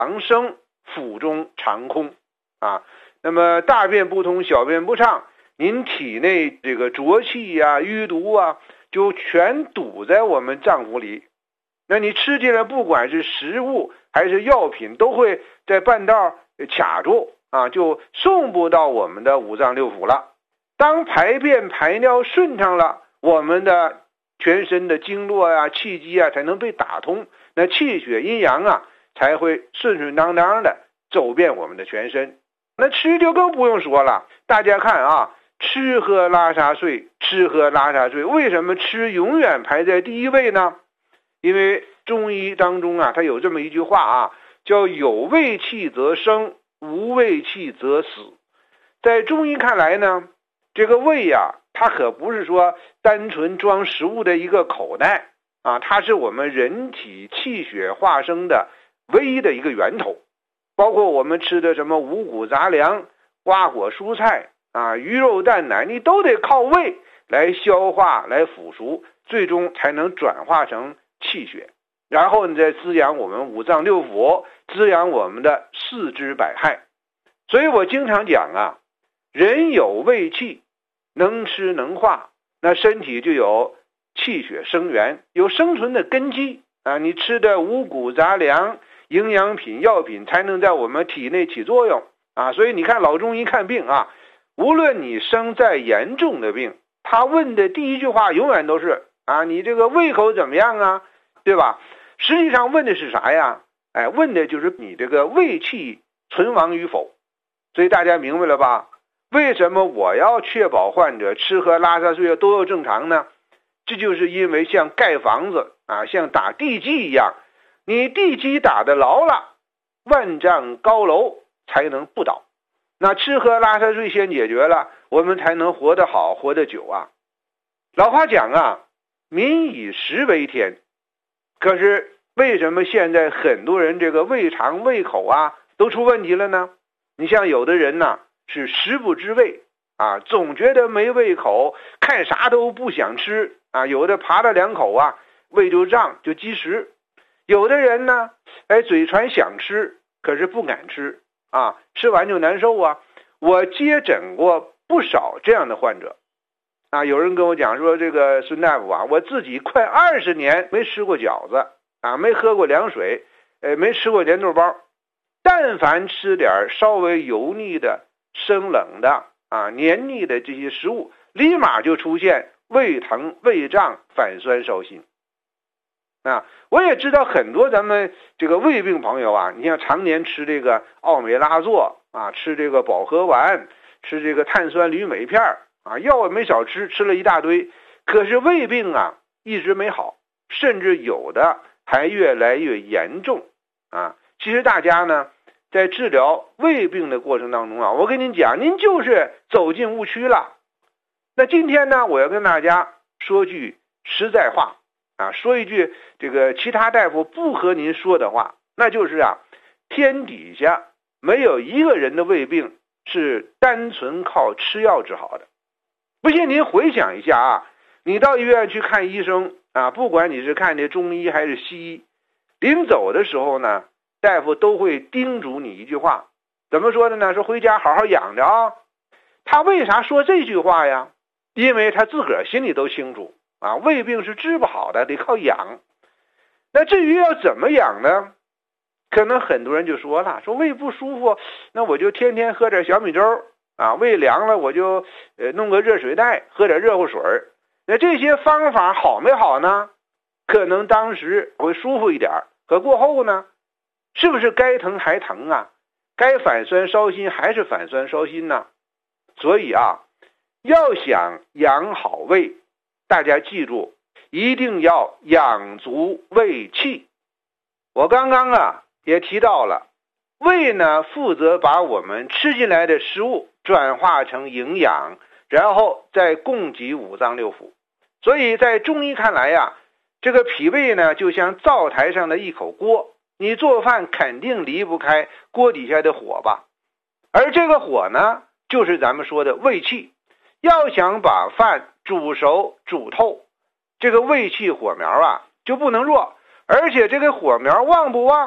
常生，腹中常空啊。那么大便不通，小便不畅，您体内这个浊气啊、淤毒啊，就全堵在我们脏腑里。那你吃进来，不管是食物还是药品，都会在半道卡住啊，就送不到我们的五脏六腑了。当排便排尿顺畅了，我们的全身的经络啊、气机啊才能被打通，那气血阴阳啊才会顺顺当当的走遍我们的全身。那吃就更不用说了，大家看啊，吃喝拉撒睡，吃喝拉撒睡，为什么吃永远排在第一位呢？因为中医当中啊，它有这么一句话啊，叫有胃气则生，无胃气则死。在中医看来呢，这个胃啊，它可不是说单纯装食物的一个口袋啊，它是我们人体气血化生的唯一的一个源头。包括我们吃的什么五谷杂粮、瓜果蔬菜啊、鱼肉蛋奶，你都得靠胃来消化、来腐熟，最终才能转化成气血，然后你再滋养我们五脏六腑，滋养我们的四肢百骸。所以我经常讲啊，人有胃气，能吃能化，那身体就有气血生源，有生存的根基啊。你吃的五谷杂粮、营养品、药品才能在我们体内起作用啊。所以你看老中医看病啊，无论你生再严重的病，他问的第一句话永远都是啊，你这个胃口怎么样啊，对吧？实际上问的是啥呀？问的就是你这个胃气存亡与否。所以大家明白了吧？为什么我要确保患者吃喝拉撒睡都要正常呢？这就是因为像盖房子啊，像打地基一样，你地基打得牢了，万丈高楼才能不倒。那吃喝拉撒睡先解决了，我们才能活得好，活得久啊。老话讲啊，民以食为天。可是为什么现在很多人这个胃肠胃口啊都出问题了呢？你像有的人呢是食不知味啊，总觉得没胃口，看啥都不想吃啊，有的扒了两口啊胃就胀就积食。有的人呢嘴馋想吃，可是不敢吃啊，吃完就难受啊。我接诊过不少这样的患者啊。有人跟我讲说，这个孙大夫啊，我自己快20年没吃过饺子啊，没喝过凉水，没吃过粘豆包。但凡吃点稍微油腻的、生冷的啊、黏腻的这些食物，立马就出现胃疼、胃胀、反酸烧心啊。我也知道很多咱们这个胃病朋友啊，你像常年吃这个奥美拉唑啊，吃这个保和丸，吃这个碳酸铝镁片啊，药也没少吃，吃了一大堆，可是胃病啊一直没好，甚至有的还越来越严重啊。其实大家呢在治疗胃病的过程当中啊，我跟您讲，您就是走进误区了。那今天呢，我要跟大家说句实在话啊，说一句这个其他大夫不和您说的话，那就是啊，天底下没有一个人的胃病是单纯靠吃药治好的。不信您回想一下啊，你到医院去看医生啊，不管你是看这中医还是西医，临走的时候呢，大夫都会叮嘱你一句话，怎么说的呢？说回家好好养着啊。他为啥说这句话呀？因为他自个儿心里都清楚啊，胃病是治不好的，得靠养。那至于要怎么养呢？可能很多人就说了，说胃不舒服，那我就天天喝点小米粥啊，胃凉了我就弄个热水袋，喝点热乎水。那这些方法好没好呢？可能当时会舒服一点，可过后呢，是不是该疼还疼啊？该反酸烧心还是反酸烧心呢？所以啊，要想养好胃，大家记住，一定要养足胃气。我刚刚啊也提到了，胃呢负责把我们吃进来的食物转化成营养，然后再供给五脏六腑。所以在中医看来呀，这个脾胃呢就像灶台上的一口锅，你做饭肯定离不开锅底下的火吧。而这个火呢，就是咱们说的胃气。要想把饭煮熟煮透，这个胃气火苗啊就不能弱，而且这个火苗旺不旺，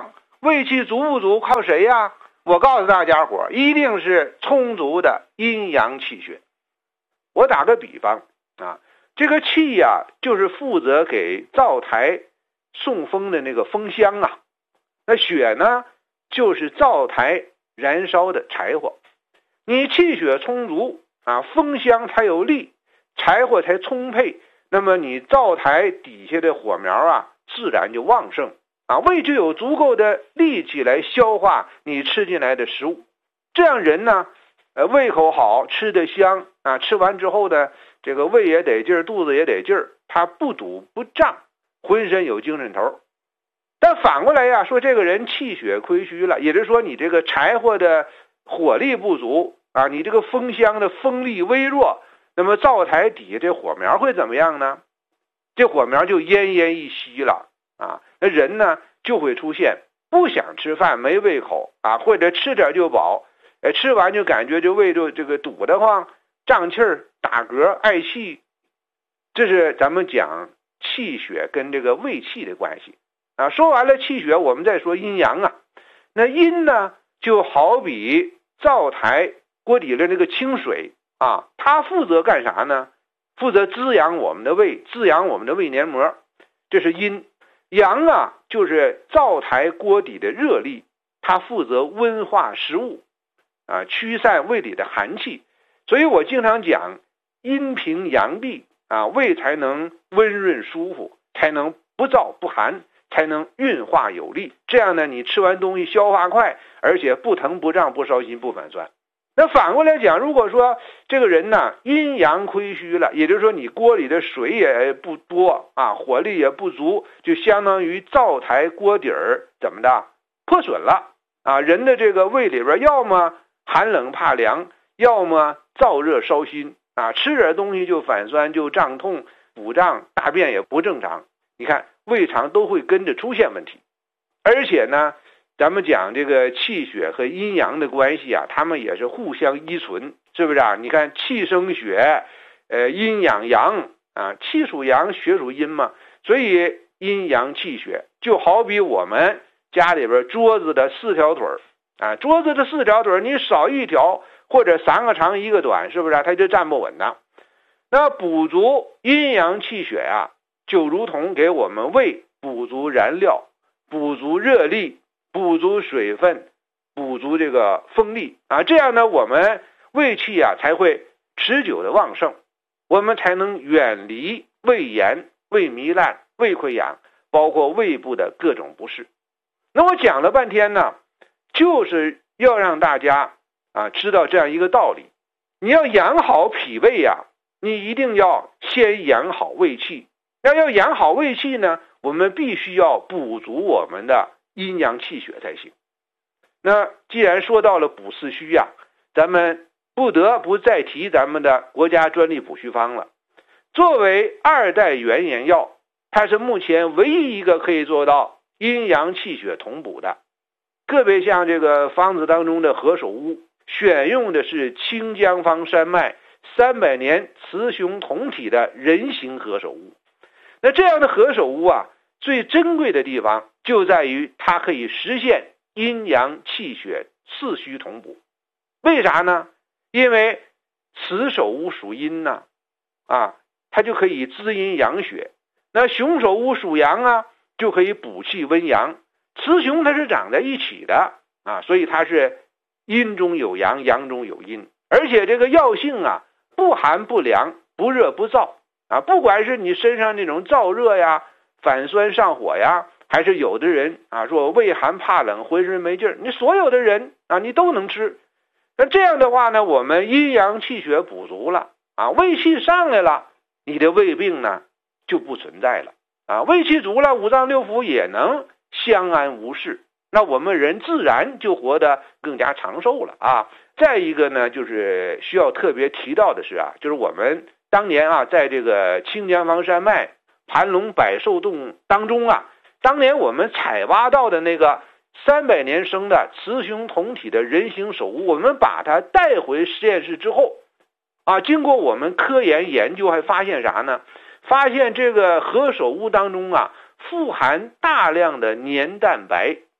胃气足不足靠谁呀？我告诉大家伙，一定是充足的阴阳气血。我打个比方啊，这个气呀，就是负责给灶台送风的那个风箱啊，那血呢，就是灶台燃烧的柴火。你气血充足啊，风箱才有力，柴火才充沛，那么你灶台底下的火苗啊，自然就旺盛啊，胃就有足够的力气来消化你吃进来的食物。这样人呢，胃口好，吃得香啊，吃完之后呢，这个胃也得劲儿，肚子也得劲儿，他不堵不胀，浑身有精神头。但反过来呀，说这个人气血亏虚了，也就是说你这个柴火的火力不足啊，你这个风箱的风力微弱，那么灶台底下这火苗会怎么样呢？这火苗就奄奄一息了啊，那人呢就会出现不想吃饭，没胃口啊，或者吃点就饱，吃完就感觉这胃就这个堵得慌，胀气儿、打嗝、嗳气。这是咱们讲气血跟这个胃气的关系啊。说完了气血，我们再说阴阳啊。那阴呢，就好比灶台锅底的那个清水啊，它负责干啥呢？负责滋养我们的胃，滋养我们的胃黏膜，这是阴。阳啊，就是灶台锅底的热力，它负责温化食物啊，驱散胃里的寒气。所以我经常讲，阴平阳闭啊，胃才能温润舒服，才能不燥不寒，才能运化有力。这样呢，你吃完东西消化快，而且不疼不胀不烧心不反酸。那反过来讲，如果说这个人呢阴阳亏虚了，也就是说你锅里的水也不多啊，火力也不足，就相当于灶台锅底儿怎么的破损了啊，人的这个胃里边要么寒冷怕凉，要么燥热烧心啊，吃点东西就反酸就胀痛腹胀，大便也不正常，你看胃肠都会跟着出现问题。而且呢，咱们讲这个气血和阴阳的关系啊，它们也是互相依存，是不是啊？你看气生血，阴养阳啊，气属阳，血属阴嘛，所以阴阳气血就好比我们家里边桌子的4条腿啊，桌子的4条腿你少一条或者3个长1个短，是不是啊？它就站不稳的。那补足阴阳气血啊，就如同给我们胃补足燃料，补足热力，补足水分，补足这个风力啊，这样呢，我们胃气啊才会持久的旺盛，我们才能远离胃炎、胃糜烂、胃溃疡，包括胃部的各种不适。那我讲了半天呢，就是要让大家啊知道这样一个道理：你要养好脾胃呀，你一定要先养好胃气。要养好胃气呢，我们必须要补足我们的阴阳气血才行。那既然说到了补四虚呀，咱们不得不再提咱们的国家专利补虚方了。作为2代原研药，它是目前唯一一个可以做到阴阳气血同补的。个别像这个方子当中的何首乌，选用的是清江方山脉300年雌雄同体的人形何首乌。那这样的何首乌啊，最珍贵的地方就在于它可以实现阴阳气血四虚同补。为啥呢？因为雌首乌属阴呢，它就可以滋阴养血。那雄首乌属阳啊，就可以补气温阳。雌雄它是长在一起的啊，所以它是阴中有阳，阳中有阴。而且这个药性啊，不寒不凉，不热不燥啊，不管是你身上那种燥热呀、反酸上火呀，还是有的人啊说畏寒怕冷、浑身没劲儿，你所有的人啊，你都能吃。那这样的话呢，我们阴阳气血补足了啊，胃气上来了，你的胃病呢就不存在了啊，胃气足了，五脏六腑也能相安无事，那我们人自然就活得更加长寿了啊。再一个呢，就是需要特别提到的是啊，就是我们当年啊，在这个清江方山脉盘龙百寿洞当中啊，当年我们采挖到的那个300年生的雌雄同体的人形首乌，我们把它带回实验室之后啊，经过我们科研究，还发现啥呢？发现这个何首乌当中啊，富含大量的黏蛋白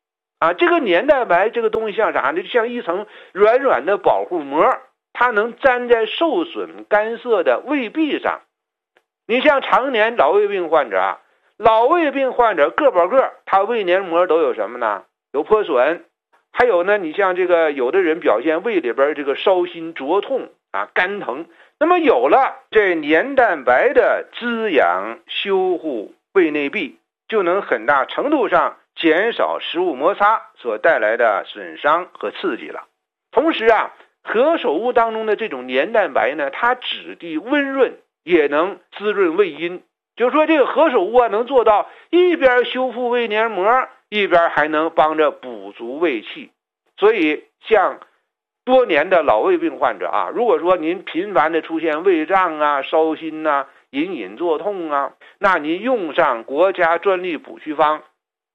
这个黏蛋白这个东西像啥呢？就像一层软软的保护膜，它能粘在受损干涩的胃壁上。你像常年老胃病患者老胃病患者个把个他胃黏膜都有什么呢？有破损，还有呢，你像这个有的人表现胃里边这个烧心灼痛肝疼，那么有了这黏蛋白的滋养修护胃内壁，就能很大程度上减少食物摩擦所带来的损伤和刺激了。同时何首乌当中的这种黏蛋白呢，它质地温润，也能滋润胃阴。就是说这个何首乌能做到一边修复胃黏膜，一边还能帮着补足胃气。所以像多年的老胃病患者如果说您频繁的出现胃胀烧心隐隐作痛那您用上国家专利补虚方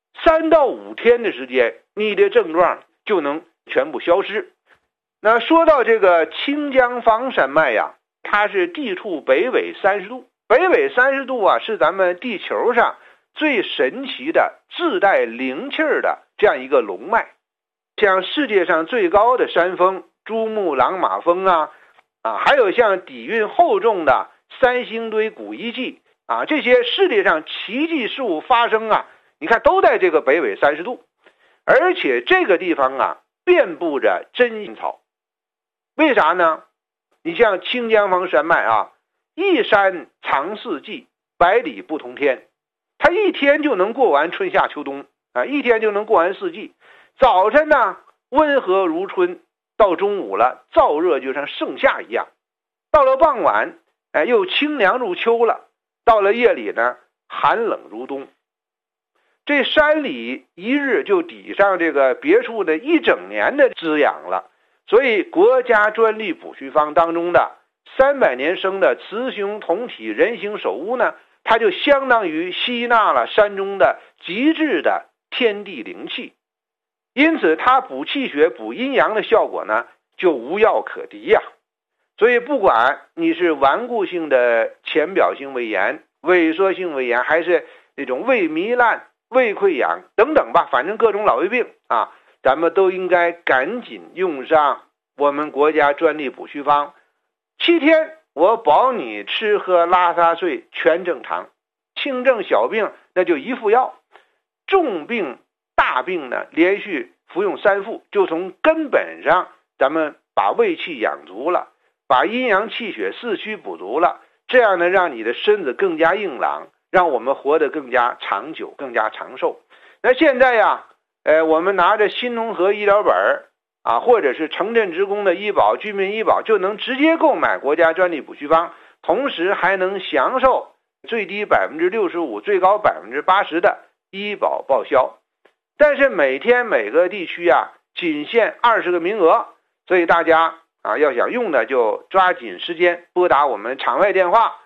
，3到5天的时间，你的症状就能全部消失。那说到这个清江房山脉它是地处北纬30度，北纬30度是咱们地球上最神奇的自带灵气的这样一个龙脉。像世界上最高的山峰珠穆朗玛峰还有像底蕴厚重的三星堆古遗迹这些世界上奇迹事物发生你看都在这个北纬30度，而且这个地方遍布着真心草。为啥呢？你像清江房山脉一山藏四季，百里不同天，它一天就能过完春夏秋冬一天就能过完四季。早晨呢温和如春，到中午了燥热就像盛夏一样，到了傍晚又清凉入秋了，到了夜里呢寒冷如冬。这山里一日就抵上这个别处的一整年的滋养了。所以国家专利补虚方当中的300年生的雌雄同体人形首乌呢，它就相当于吸纳了山中的极致的天地灵气，因此它补气血补阴阳的效果呢就无药可敌所以不管你是顽固性的浅表性胃炎、萎缩性胃炎，还是那种胃糜烂、胃溃疡等等吧，反正各种老胃病咱们都应该赶紧用上我们国家专利补虚方，7天我保你吃喝拉撒睡全正常。轻症小病那就1副药，重病大病呢连续服用3副，就从根本上咱们把胃气养足了，把阴阳气血四虚补足了，这样呢让你的身子更加硬朗，让我们活得更加长久，更加长寿。那现在我们拿着新农合医疗本或者是城镇职工的医保、居民医保，就能直接购买国家专利补虚方，同时还能享受最低 65%、最高 80% 的医保报销。但是每天每个地区仅限20个名额，所以大家要想用的就抓紧时间拨打我们场外电话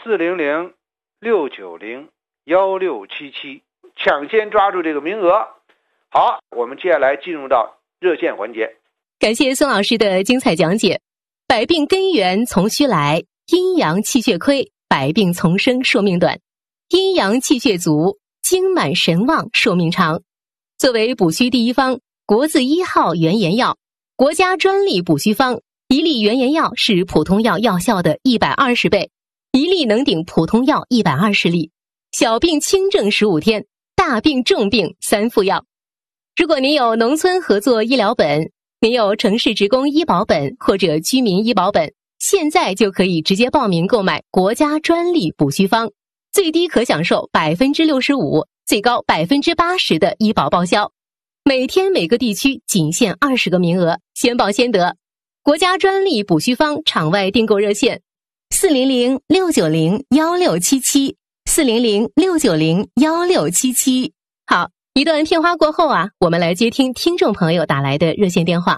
400-690-1677，抢先抓住这个名额。好，我们接下来进入到热线环节。 感谢孙老师的精彩讲解。百病根源从虚来，阴阳气血亏，百病丛生，寿命短；阴阳气血足，精满神旺，寿命长。作为补虚第一方，国字1号原研药，国家专利补虚方，一粒原研药是普通药药效的120倍，一粒能顶普通药120粒。小病轻症15天，大病重病3副药。如果您有农村合作医疗本，您有城市职工医保本或者居民医保本，现在就可以直接报名购买国家专利补虚方，最低可享受 65%， 最高 80% 的医保报销。每天每个地区仅限20个名额，先报先得。国家专利补虚方场外订购热线400-690-1677 400-690-1677。好，一段片花过后我们来接听听众朋友打来的热线电话。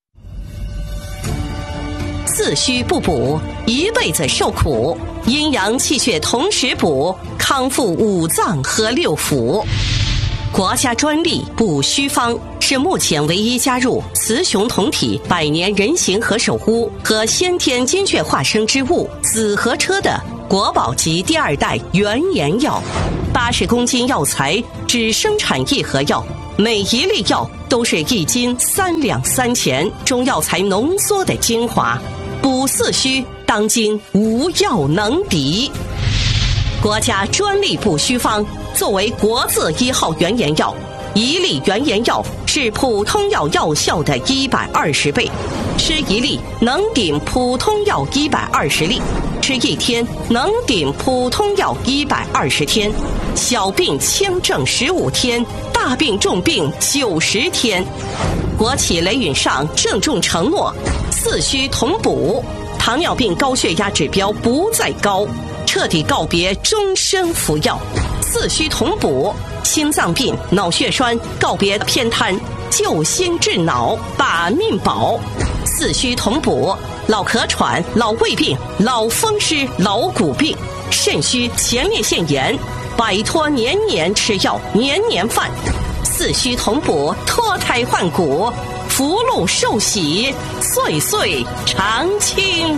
自虚不补，一辈子受苦；阴阳气血同时补，康复5脏和6腑。国家专利补虚方是目前唯一加入雌雄同体百年人形何首乌和先天精血化生之物紫河车的国宝级第2代原研药，80公斤药材只生产1盒药， 每一粒药都是1斤3两3钱中药材浓缩的精华，补四虚，当今无药能敌。国家专利补虚方作为国字1号原研药，1粒原研药是普通药药效的120倍，吃1粒能顶普通药120粒，吃1天能顶普通药120天，小病轻症15天，大病重病90天。国企雷允上郑重承诺，四虚同补，糖尿病高血压指标不再高，彻底告别终身服药，四虚同补，心脏病、脑血栓告别偏瘫，救心治脑，把命保。四虚同补，老咳喘、老胃病、老风湿、老骨病、肾虚、前列腺炎，摆脱年年吃药、年年犯。四虚同补，脱胎换骨，福禄寿喜，岁岁常青。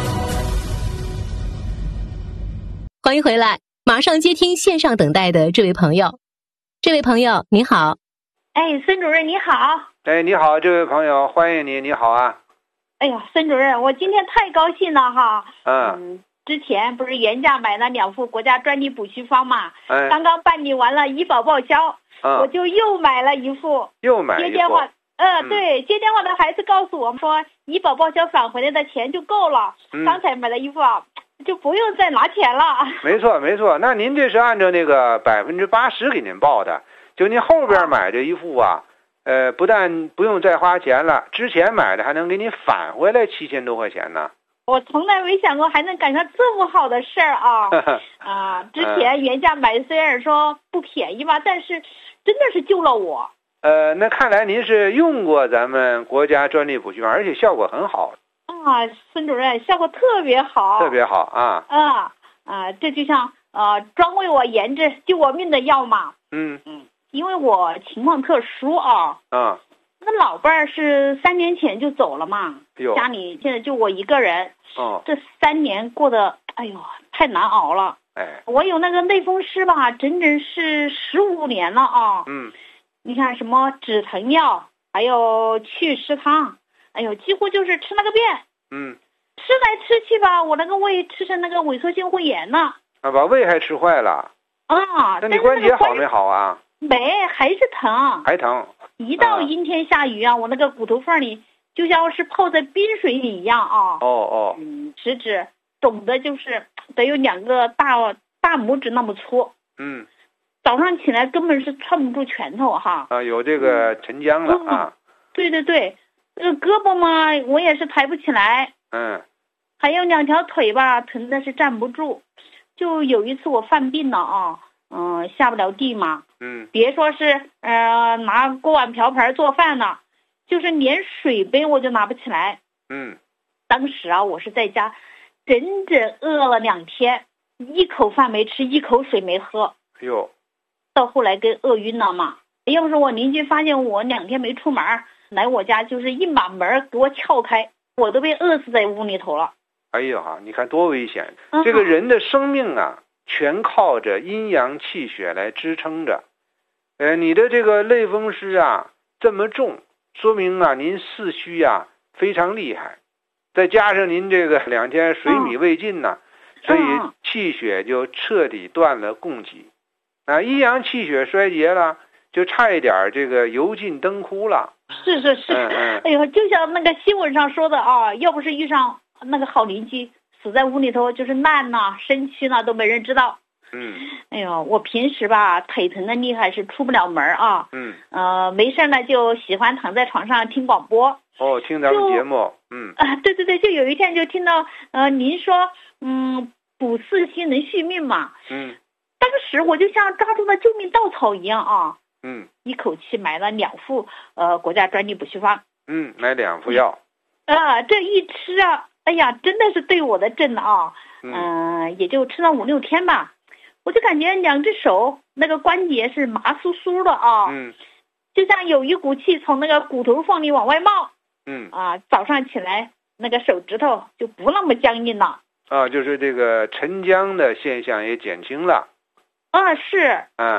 欢迎回来，马上接听线上等待的这位朋友。这位朋友您好。 哎，孙主任你好。 哎，你好，这位朋友，欢迎你，你好啊。 哎呀，孙主任，我今天太高兴了哈。之前不是原价买了2副国家专利补虚方嘛，刚刚办理完了医保报销，我就又买了1副。 又买一副。 接电话，对，接电话的孩子告诉我们说，医保报销返回来的钱就够了，刚才买了1副就不用再拿钱了。 没错没错，那您这是按照那个80%给您报的，就您后边买这1副不但不用再花钱了，之前买的还能给你返回来7000多块钱呢。 我从来没想过还能赶上这么好的事儿啊！之前原价买虽然说不便宜吧，但是真的是救了我。 那看来您是用过咱们国家专利补虚方，而且效果很好。 孙主任，效果特别好。特别好啊！ 这就像专为我研制救我命的药嘛。因为我情况特殊那老伴儿是3年前就走了嘛，家里现在就我一个人。这3年过得太难熬了。我有那个类风湿吧，整整是15年了你看什么止疼药，还有祛湿汤，几乎就是吃那个遍。吃来吃去吧，我那个胃吃成那个萎缩性胃炎了。 把胃还吃坏了。那你关节好没好啊？ 没，还是疼。 还疼。 一到阴天下雨我那个骨头缝里就像是泡在冰水里一样食指肿的就是得有2个大拇指那么粗。早上起来根本是攥不住拳头有这个沉僵了对对对，这个胳膊嘛我也是抬不起来。还有2条腿吧疼的是站不住。就有一次我犯病了下不了地嘛。别说是拿锅碗瓢盆做饭了，就是连水杯我就拿不起来。当时我是在家整整饿了2天，1口饭没吃，1口水没喝。到后来跟饿晕了嘛，要是我邻居发现我2天没出门，来我家就是硬把门给我撬开，我都被饿死在屋里头了。 你看多危险！这个人的生命全靠着阴阳气血来支撑着。你的这个类风湿这么重，说明您四虚非常厉害，再加上您这个2天水米未进所以气血就彻底断了供给。阴阳气血衰竭了，就差一点这个油尽灯枯了。 是。就像那个新闻上说的要不是遇上那个好邻居，死在屋里头就是烂生蛆都没人知道。我平时吧腿疼的厉害，是出不了门没事呢就喜欢躺在床上听广播。 听咱们节目。 对，就有一天就听到您说补四虚能续命嘛。当时我就像抓住了救命稻草一样一口气买了2副国家专利补虚方。 买2副药。 这一吃真的是对我的症也就吃了5-6天吧，我就感觉2只手那个关节是麻酥酥的就像有一股气从那个骨头缝里往外冒。早上起来那个手指头就不那么僵硬了。 就是这个沉僵的现象也减轻了。 是。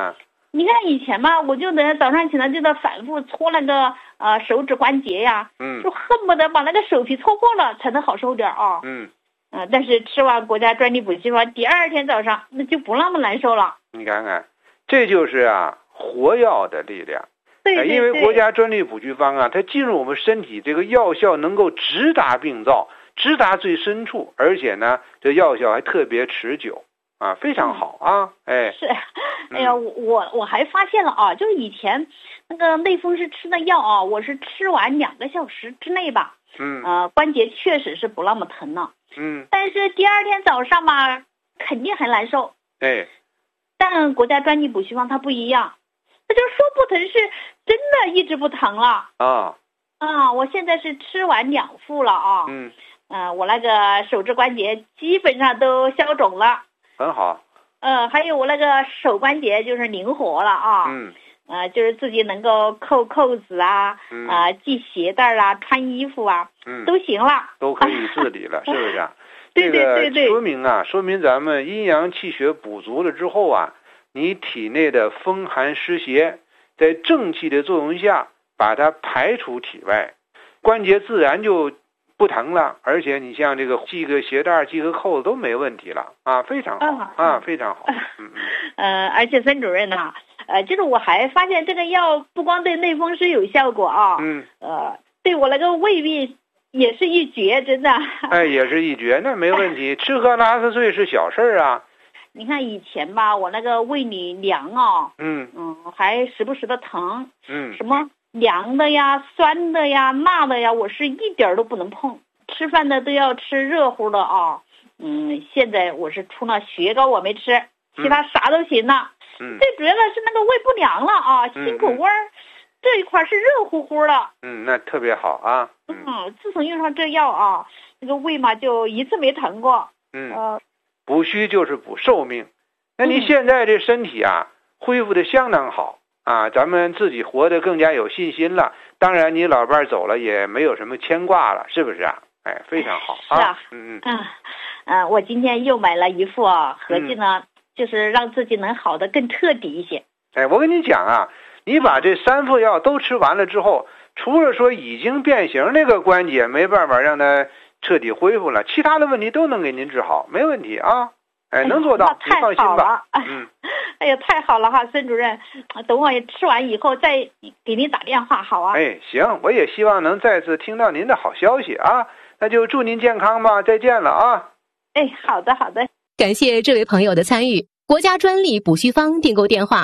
你看以前嘛，我就得早上起来就得反复搓那个手指关节呀，就恨不得把那个手皮搓破了才能好受点啊。但是吃完国家专利补虚方，第二天早上那就不那么难受了。 你看看，这就是活药的力量。 对， 因为国家专利补虚方它进入我们身体，这个药效能够直达病灶，直达最深处，而且呢，这药效还特别持久非常好是，哎呀，我还发现了就是以前那个类风湿吃的药我是吃完2个小时之内吧，关节确实是不那么疼了，但是第二天早上嘛，肯定很难受，但国家专利补虚方它不一样，它就说不疼是真的一直不疼了我现在是吃完2副了我那个手指关节基本上都消肿了， 很好。 还有我那个手关节就是灵活了就是自己能够扣扣子系鞋带穿衣服都行了， 都可以自理了，是不是对， 说明咱们阴阳气血补足了之后你体内的风寒湿邪在正气的作用下把它排除体外，关节自然就不疼了，而且你像这个系个鞋带系个扣子都没问题了非常好非常好。 而且孙主任就是我还发现这个药不光对类风湿有效果对我那个胃病也是一绝，真的。 也是一绝，那没问题，吃喝拉撒睡是小事你看以前吧，我那个胃里凉还时不时的疼，什么凉的呀、酸的呀、辣的呀，我是一点都不能碰，吃饭的都要吃热乎的现在我是除了雪糕我没吃，其他啥都行了。最主要的是那个胃不凉了心口窝这一块是热乎乎的。 那特别好自从用上这药那个胃嘛就一次没疼过。 补虚就是补寿命。那你现在这身体恢复的相当好咱们自己活得更加有信心了。当然你老伴走了也没有什么牵挂了，是不是非常好是我今天又买了一副合计呢就是让自己能好得更彻底一些。 我跟你讲你把这3副药都吃完了之后，除了说已经变形那个关节没办法让它彻底恢复了，其他的问题都能给您治好，没问题能做到，你放心吧。 哎呀，太好了孙主任，等我吃完以后再给您打电话好行，我也希望能再次听到您的好消息那就祝您健康吧，再见了好的。 感谢这位朋友的参与。国家专利补虚方订购电话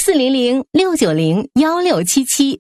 400-690-1677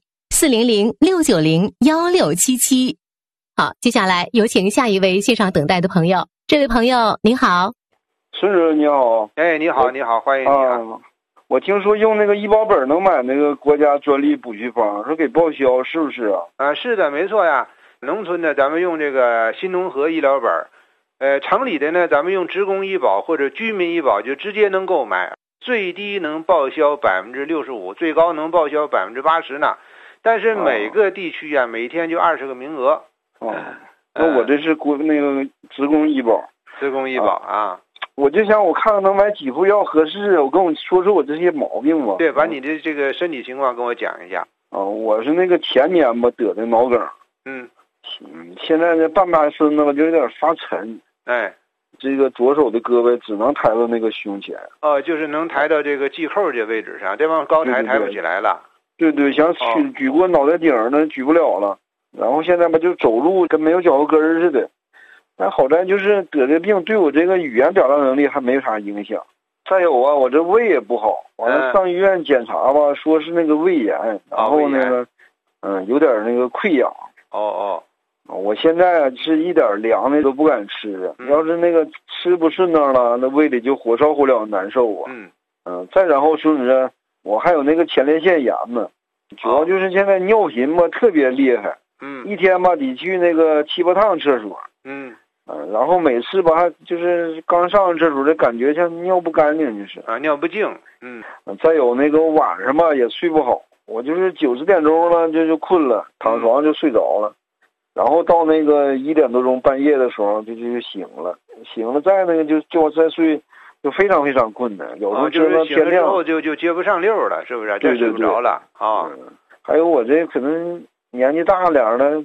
400-690-1677。好，接下来有请下一位线上等待的朋友。这位朋友您好。 孙主任你好。 你好，欢迎你我听说用那个医保本能买那个国家专利补虚方，说给报销，是不是是的，没错呀。农村的咱们用这个新农合医疗本，城里的呢咱们用职工医保或者居民医保就直接能购买，最低能报销65%，最高能报销80%呢。但是每个地区每天就20个名额。 那我这是那个职工医保。我就想我看看能买几副药合适，我跟我说说我这些毛病吧。 对，把你的这个身体情况跟我讲一下。 我是那个前年吧得的脑梗。现在这半边身子吧就有点发沉。这个左手的胳膊只能抬到那个胸前。 就是能抬到这个系扣这位置上，这往高抬不起来了。 对，想举过脑袋顶呢，举不了了。然后现在吧就走路跟没有脚后跟似的。但好在就是得这病对我这个语言表达能力还没啥影响。再有我这胃也不好，完了上医院检查吧，说是那个胃炎，然后那个有点那个溃疡。我现在是一点凉的都不敢吃，要是那个吃不顺当了，那胃里就火烧火燎难受再然后孙主任，我还有那个前列腺炎呢，主要就是现在尿频吧特别厉害，一天吧得去那个7、8趟厕所。然后每次吧就是刚上厕所的感觉像尿不干净，就是尿不净。 再有那个晚上吧也睡不好，我就是9、10点钟了就困了，躺床就睡着了，然后到那个1点多钟半夜的时候就醒了，再那个就再睡就非常非常困难，有时候就是天亮之后就接不上溜了，是不是？ 对， 睡不着了啊。 还有我这可能年纪大点了。